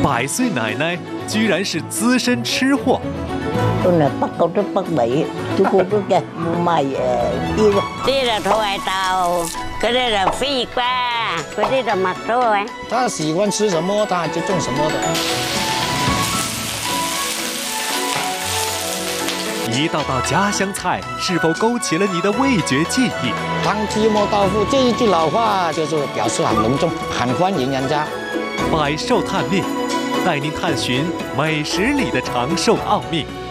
100岁奶奶居然是资深吃货。 tôi là bắt câu rất bắt bậy chú cô cứ kìa mày đi đây là thôi tàu cái đây là phi qua cái đây là mặt rồi 他喜欢吃什么他就种什么的。 一道道家乡菜是否勾起了你的味觉记忆？ 汤鸡莫豆腐这一句老话就是表示很隆重，很欢迎人家。 百寿探秘，带您探寻美食里的长寿奥秘。